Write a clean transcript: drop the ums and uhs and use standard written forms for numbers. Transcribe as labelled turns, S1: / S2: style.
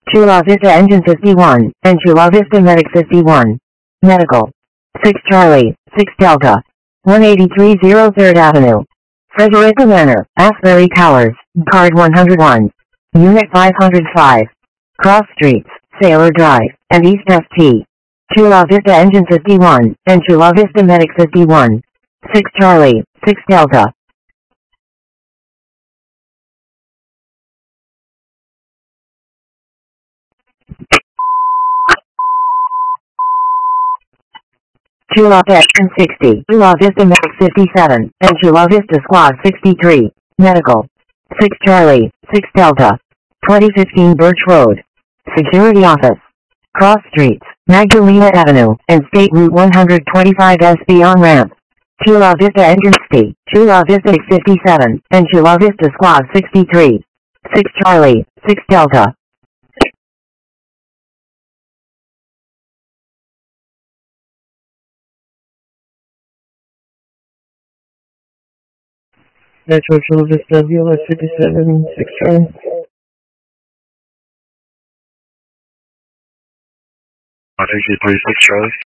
S1: Chula Vista Engine 51, and Chula Vista Medic 51. Medical. 6 Charlie, 6 Delta. 1830 3rd Avenue. Frederica Manor, Asbury Towers, Card 101. Unit 505. Cross Streets, Sailor Drive, and East St. Chula Vista Engine 51, and Chula Vista Medic 51. 6 Charlie, 6 Delta. Chula Vista 60, Chula Vista Medic 57, and Chula Vista Squad 63. Medical. 6 Charlie, 6 Delta. 2015 Birch Road. Security Office. Cross Streets, Magdalena Avenue, and State Route 125 SB on-ramp. Chula Vista Engine 60, Chula Vista 57, and Chula Vista Squad 63. 6 Charlie, 6 Delta.
S2: Metro Chula Vista, VLS 57, 6 Charlie.
S3: Roger, 36 Charlie.